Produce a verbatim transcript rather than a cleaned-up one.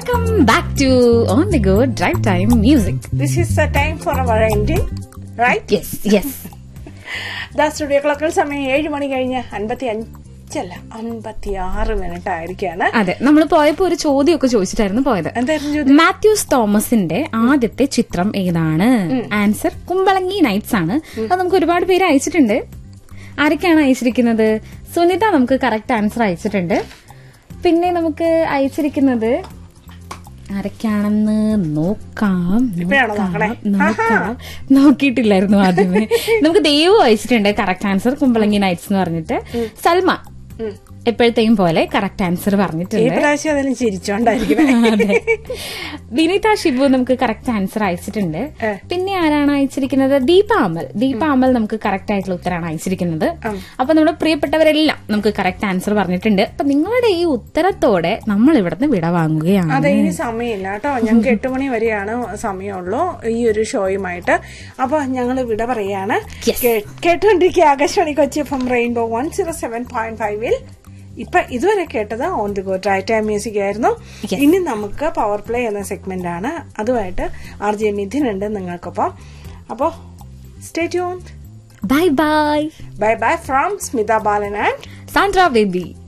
Welcome back to On The Go Drive Time Music. This is the time for our ending, right? Yes, yes. ദാ studio ക്ലോക്കിൽ സമയം ഏഴ് മണി കഴിഞ്ഞ് അൻപത്തി അഞ്ചല്ല അൻപത്തി ആറ് മിനിറ്റ് ആയിരിക്കാണ്. അതെ, നമ്മൾ പോയപ്പോ ഒരു ചോദ്യമൊക്കെ ചോദിച്ചിട്ടായിരുന്നു പോയത്. മാത്യൂസ് തോമസിന്റെ ആദ്യത്തെ ചിത്രം ഏതാണ്? ആൻസർ കുമ്പളങ്ങി നൈറ്റ്സ് ആണ്. അത് നമുക്ക് ഒരുപാട് പേര് അയച്ചിട്ടുണ്ട്. ആരൊക്കെയാണ് അയച്ചിരിക്കുന്നത്? സുനിത നമുക്ക് കറക്റ്റ് ആൻസർ അയച്ചിട്ടുണ്ട്. പിന്നെ നമുക്ക് അയച്ചിരിക്കുന്നത് ആരൊക്കെയാണെന്ന് നോക്കാം നോക്കാം നോക്കിയിട്ടില്ലായിരുന്നു ആദ്യമേ. നമുക്ക് ദേവു അയച്ചിട്ടുണ്ട് കറക്റ്റ് ആൻസർ കുമ്പളങ്ങി നൈറ്റ്സ് എന്ന് പറഞ്ഞിട്ട്. സൽമ എപ്പോഴത്തെയും പോലെ കറക്റ്റ് ആൻസർ പറഞ്ഞിട്ടുണ്ട്. വിനീത ഷിബു നമുക്ക് കറക്റ്റ് ആൻസർ അയച്ചിട്ടുണ്ട്. പിന്നെ ആരാണ് അയച്ചിരിക്കുന്നത്? ദീപ അമൽ. ദീപ അമൽ നമുക്ക് കറക്റ്റ് ആയിട്ടുള്ള ഉത്തരമാണ് അയച്ചിരിക്കുന്നത്. അപ്പൊ നമ്മുടെ പ്രിയപ്പെട്ടവരെല്ലാം നമുക്ക് കറക്റ്റ് ആൻസർ പറഞ്ഞിട്ടുണ്ട്. അപ്പൊ നിങ്ങളുടെ ഈ ഉത്തരത്തോടെ നമ്മൾ ഇവിടുന്ന് വിട വാങ്ങുകയാണ്. അതെ, ഇനി സമയമില്ല കേട്ടോ. ഞങ്ങൾക്ക് എട്ട് മണി വരെയാണ് സമയമുള്ളൂ ഈ ഒരു ഷോയുമായിട്ട്. അപ്പൊ ഞങ്ങൾ വിട പറയാണ്. കേട്ടുകൊണ്ടിരിക്കുക Akashvani Kochi F M rainbow one zero seven point ഫൈവിൽ. ഇപ്പൊ ഇതുവരെ കേട്ടത് on the go drive time music ആയിരുന്നു. ഇനി നമുക്ക് പവർ പ്ലേ എന്ന സെഗ്മെന്റ് ആണ്. അതുമായിട്ട് ആർ ജെ മിഥുൻ ഉണ്ട് നിങ്ങൾക്കൊപ്പം. അപ്പോ stay tuned. Bye bye. Bye bye from Smitha Balan and Sandra baby.